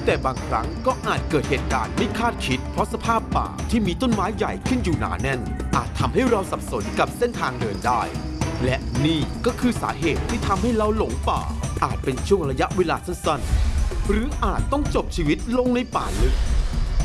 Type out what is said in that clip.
แต่บางครั้งก็อาจเกิดเหตุการณ์ไม่คาดคิดเพราะสภาพป่าที่มีต้นไม้ใหญ่ขึ้นอยู่หนาแน่นอาจทำให้เราสับสนกับเส้นทางเดินได้และนี่ก็คือสาเหตุที่ทำให้เราหลงป่าอาจเป็นช่วงระยะเวลาสั้นๆหรืออาจต้องจบชีวิตลงในป่าลึก